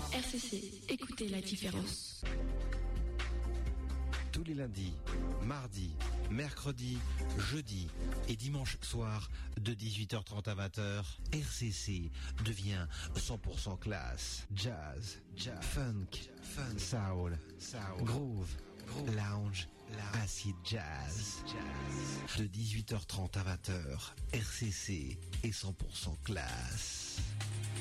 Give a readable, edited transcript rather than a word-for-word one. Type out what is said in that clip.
RCC, écoutez la différence. Tous les lundis, mardis, mercredis, jeudis et dimanche soir de 18h30 à 20h, RCC devient 100% classe. Jazz, funk, soul, groove, lounge, acid jazz. De 18h30 à 20h, RCC est 100% classe.